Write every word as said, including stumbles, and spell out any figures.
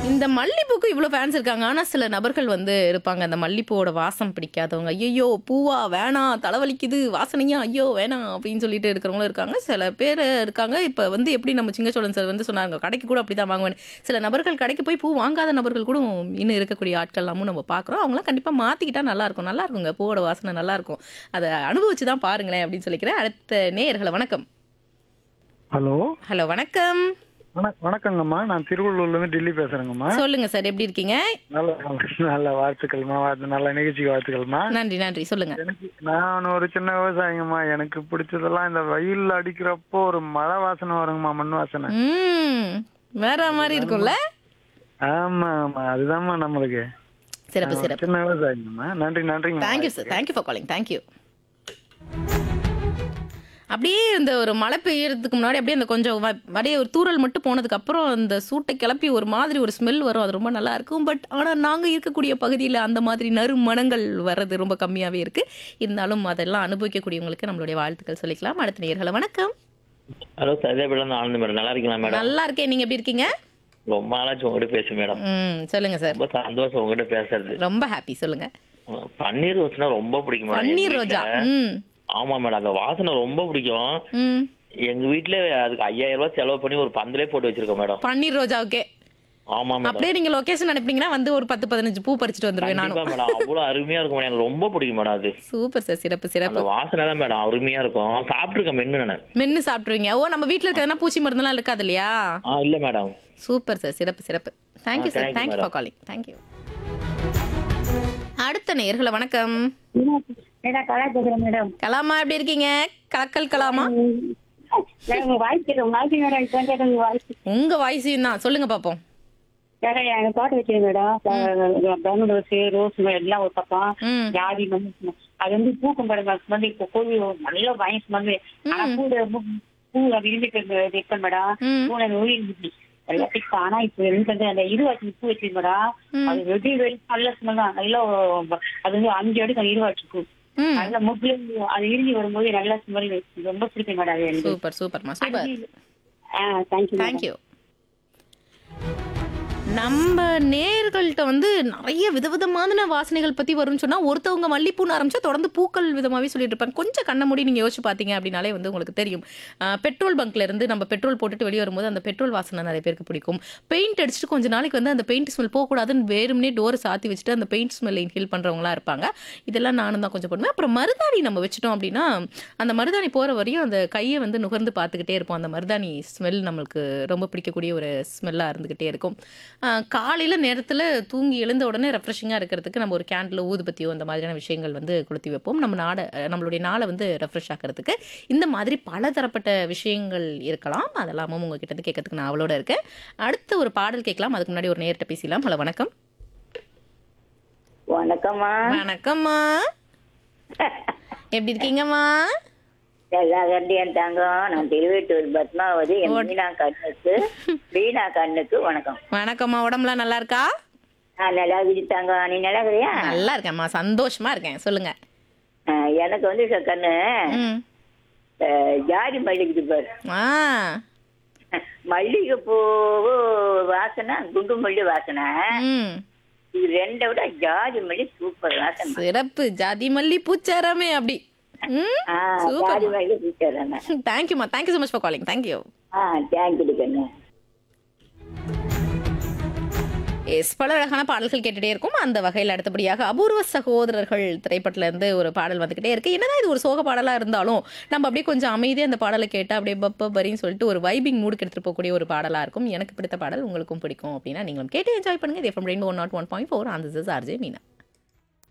இந்த மல்லிப்பூக்கு இவ்வளோ ஃபேன்ஸ் இருக்காங்க. ஆனா சில நபர்கள் வந்து இருப்பாங்க. அந்த மல்லிப்பூவோட வாசம் பிடிக்காதவங்க. ஐயய்யோ! பூவா வேணாம், தலைவலிக்குது, வாசனையா ஐயோ! வேணாம் அப்படின்னு சொல்லிட்டு இருக்கிறவங்களும் இருக்காங்க. சில பேர் இருக்காங்க. இப்ப வந்து எப்படி நம்ம சிங்கச்சோழன் சார் வந்து சொன்னாங்க, கடைக்கு கூட அப்படிதான் வாங்குவேன்னு. சில நபர்கள் கடைக்கு போய் பூ வாங்காத நபர்கள் கூட இன்னும் இருக்கக்கூடிய ஆட்கள்லாமும் நம்ம பார்க்குறோம். அவங்களாம் கண்டிப்பா மாத்திக்கிட்டா நல்லாயிருக்கும். நல்லாயிருக்குங்க. பூவோட வாசனை நல்லாயிருக்கும். அத அனுபவிச்சு தான் பாருங்களேன் அப்படின்னு சொல்லிக்கிறேன். அடுத்த நேயர்கள வணக்கம். ஹலோ ஹலோ வணக்கம். வண வணக்கங்கம்மா. நான் திருவள்ளூர்லேருந்து டெல்லி பேசுகிறேங்கம்மா. சொல்லுங்க சார் எப்படி இருக்கீங்க? நல்ல நல்ல நல்ல வாழ்த்துக்கள்மா. வாழ்த்து நல்ல நிகழ்ச்சிக்கு வாழ்த்துக்கள்மா. நன்றி நன்றி சொல்லுங்க. எனக்கு நான் ஒரு சின்ன விவசாயிங்கம்மா. எனக்கு பிடிச்சதெல்லாம் இந்த வெயில் அடிக்கிறப்போ ஒரு மழை வாசனை வருங்கம்மா, மண் வாசனை. ம் வேற மாதிரி இருக்கும்ல. ஆமா ஆமா, அதுதான்மா நம்மளுக்கு. சிறப்பு நான் ஒரு சிறப்பு. சின்ன விவசாயிங்கம்மா. நன்றி நன்றிங்க. Thank you sir. Thank you for calling. Thank you. அப்படியே இந்த ஒரு மழை பெய்யறதுக்கு முன்னாடி அப்படியே அந்த கொஞ்சம் வ- அப்படியே ஒரு தூறல் மட்டும் போனதுக்கு அப்புறம் அந்த சூட்டை கிளப்பி ஒரு மாதிரி ஒரு ஸ்மெல் வரும். அது ரொம்ப நல்லா இருக்கும். பட் ஆனால் நாங்கள் இருக்கக்கூடிய பகுதியில் அந்த மாதிரி நறுமணங்கள் வர்றது ரொம்ப கம்மியாகவே இருக்கு. இருந்தாலும் அதெல்லாம் அனுபவிக்கக்கூடியவங்களுக்கு நம்மளுடைய வாழ்த்துக்கள் சொல்லிக்கலாம். அடுத்த நேயர்களை வணக்கம். ஹலோ சதேபுரம் ஆனந்த் மேடம், நல்லா இருக்கீங்களா மேடம்? நல்லா இருக்கேன். நீங்க எப்படி இருக்கீங்க? ரொம்ப நாளாச்சு உங்ககிட்ட பேசு மேடம். ம் சொல்லுங்க சார். ரொம்ப சந்தோஷம் உங்ககிட்ட பேசுறது. ரொம்ப ஹாப்பி. சொல்லுங்க. பன்னீர் ரோஸ்னா ரொம்ப பிடிக்கும் மேடம். எங்க பன்னீர் ரோஜா. வீட்ல- ம் ஆமா மேடம், அந்த வாசனை ரொம்ப பிடிக்கும். ம் எங்க வீட்ல அதுக்கு ஐயாயிரம் ரூபாய் செலவு பண்ணி ஒரு பந்தலே போட்டு வச்சிருக்கோம் மேடம். பன்னீர் ரோஜா. ஓகே. ஆமா மேடம். அப்படியே நீங்க லொகேஷன் அனுப்பினீங்கன்னா வந்து ஒரு பத்து பதினஞ்சு பூ பறிச்சுட்டு வந்துருவேன் கண்டிப்பா நானும். மேடம், அவ்வளவு அருமையா இருக்கும் மேடம். எனக்கு ரொம்ப பிடிக்கும் மேடம் அது. Super sir. சிறப்பு அந்த சிறப்பு. வாசனை தான் மேடம் அருமையா இருக்கும். சாப்பிட்டுருக்கேன் மென்னு நான். மென்னு சாப்பிட்ருவீங்க. ஓ நம்ம வீட்டில் இருக்கிறதுனா பூச்சி மருந்தெல்லாம் இருக்காது இல்லையா? ஆ இல்ல மேடம். Super sir. சிறப்பு சிறப்பு. Thank you ah, sir. thank you, thank you madam. For calling. Thank you. அடுத்த நேயர்களை வணக்கம். மேடம் கலா பேசுறேன் மேடம். கலாமா எப்படி இருக்கீங்க? கலக்கல் கலாமா. மேடம் உங்க வாய்ஸ் கேட்கும் வாய்ஸ் மேடம் இப்போ கேட்கும் உங்க வாய்ஸ். உங்க வாய்ஸையும் தான் சொல்லுங்க பாப்போம். மேடம் எனக்கு தோட்டம் வச்சிருக்கேன் மேடம். பிரவுன் ரோஸ் ரோஸ் எல்லாம் ஒரு பக்கம் ம் ஜாதி வந்து அது வந்து பூக்கும் மேடம். ஸ்மெல் இப்போ கோழி நல்ல பயம் ஸ்மெல். ஆனா பூ பூ அது இருந்துட்டு இருக்கேன் மேடம். ம் பூ எனக்கு ஊழி இருந்துச்சு எல்லாத்துக்கும். ஆனா இப்போ எனக்கு அந்த இருவாச்சி பூ வச்சிருக்கு மேடம். ம் அது வெடி வெடி நல்ல ஸ்மெல் தான். நல்லா அது வந்து அஞ்சு அடுக்கு இருவாச்சி பூ ம் நல்ல முக்கிய அது இறுதி வரும்போது நல்ல ஸ்மெல் ரொம்ப பிடிக்கும் மேடம். அது எனக்கு சூப்பர் சூப்பர்மா சூப்பர். Thank you thank you. நம்ம நேர்கள்ட்ட வந்து நிறைய விதவிதமான வாசனைகள் பத்தி வரும்னு சொன்னா ஒருத்தவங்க மல்லிப்பூன்னு ஆரம்பிச்சா தொடர்ந்து பூக்கள் விதமாவே சொல்லிட்டு இருப்பாங்க. கொஞ்சம் கண்ண மூடி நீங்க யோசிச்சு பாத்தீங்க அப்படின்னாலே வந்து உங்களுக்கு தெரியும். அஹ் பெட்ரோல் பங்க்ல இருந்து நம்ம பெட்ரோல் போட்டுட்டு வெளியே வரும்போது அந்த பெட்ரோல் வாசனை நிறைய பேருக்கு பிடிக்கும். பெயிண்ட் அடிச்சுட்டு கொஞ்ச நாளைக்கு வந்து அந்த பெயிண்ட் ஸ்மெல் போகக்கூடாதுன்னு வேறும்னே டோரை சாத்தி வச்சுட்டு அந்த பெயிண்ட் ஸ்மெல் இன்ஹேல் பண்றவங்களா இருப்பாங்க. இதெல்லாம் நானும் தான் கொஞ்சம் பண்ணுவேன். அப்புறம் மருதாணி நம்ம வச்சுட்டோம் அப்படின்னா அந்த மருதாணி போற வரையும் அந்த கையை வந்து நுகர்ந்து பார்த்துக்கிட்டே இருப்போம். அந்த மருதாணி ஸ்மெல் நம்மளுக்கு ரொம்ப பிடிக்கக்கூடிய ஒரு ஸ்மெல்லா இருந்துகிட்டே இருக்கும். ஆஹ் காலையில நேரத்துல தூங்கி எழுந்த உடனே ரெஃப்ரெஷிங்கா இருக்கிறதுக்கு நம்ம ஒரு கேண்டில் ஊதுபத்தியோ அந்த மாதிரியான விஷயங்கள் வந்து கொளுத்தி வைப்போம். நம்ம நாட நம்மளுடைய நாளை வந்து ரெஃப்ரெஷ் ஆக்கிறதுக்கு இந்த மாதிரி பலதரப்பட்ட விஷயங்கள் இருக்கலாம். அதெல்லாமும் உங்ககிட்ட இருந்து கேட்கறதுக்கு நான் அவளோட இருக்கேன். அடுத்த ஒரு பாடல் கேட்கலாம். அதுக்கு முன்னாடி ஒரு நேர்கிட்ட பேசலாம். ஹலோ வணக்கம். வணக்கம்மா. வணக்கம்மா. எப்படி இருக்கீங்கம்மா? எல்லா கண்டியும் தங்கம். நான் திருவேட்டூர் பத்மாவதி. என் மீனா கண்ணுக்கு வீணா கண்ணுக்கு வணக்கம். வணக்கம்மா. உடம்புலாம் நல்லா இருக்கா? நான் நல்லா இருக்குது தங்கம். நீ நல்லா இருக்கிறியா? நல்லா இருக்கேன்மா. சந்தோஷமா இருக்கேன். சொல்லுங்க. ஆஹ் எனக்கு வந்து க- கண்ணு ம் ஆஹ் ஜாதி மல்லிகைது பாரு. ஆ மல்லிகை பூ வாசனை குண்டு மல்லி வாசனை. ம் இது ரெண்டை விட ஜாதி மல்லி சூப்பர் வாசனை. சிறப்பு. ஜாதி மல்லி பூச்சாராமே அப்படி. ம் ஆஹ் சூப்பர். ஜாதி மல்லி பூச்சாரான. தேங்க்யூமா. Thank you so much for calling. Thank you. Ah thank you கண்ணு. எஸ் பல அழகான பாடல்கள் கேட்டுட்டே இருக்கும். அந்த வகையில் அடுத்தபடியாக அபூர்வ சகோதரர்கள் திரைப்படத்துல இருந்து ஒரு பாடல் வந்துகிட்டே இருக்கு. என்னதான் இது ஒரு சோக பாடலா இருந்தாலும் நம்ம அப்படியே கொஞ்சம் அமைதியாக அந்த பாடலை கேட்டால் அப்படியே பப்ப பரின்னு சொல்லிட்டு ஒரு வைபிங் மூடுக்கு எடுத்துட்டு போகக்கூடிய ஒரு பாடலா இருக்கும். எனக்கு பிடித்த பாடல் உங்களுக்கும் பிடிக்கும் அப்படின்னா நீங்களும் கேட்டு என்ஜாய் பண்ணுங்க. இது FM rainbow one not one point four. அந்த ஆர்ஜே மீனா.